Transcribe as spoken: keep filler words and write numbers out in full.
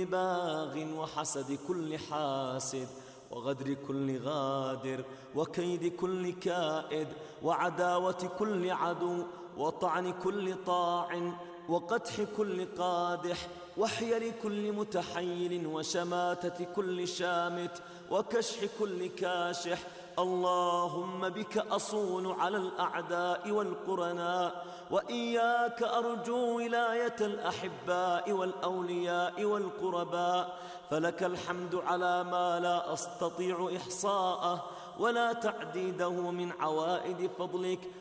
باغ وحسد كل حاسد وغدر كل غادر وكيد كل كائد وعداوة كل عدو وطعن كل طاعن وقدح كل قادح وحيل كل متحيل وشماتة كل شامت وكشح كل كاشح. اللهم بك أصون على الأعداء والقرناء، وإياك أرجو ولاية الأحباء والأولياء والقرباء، فلك الحمد على ما لا أستطيع إحصاءه ولا تعديده من عوائد فضلك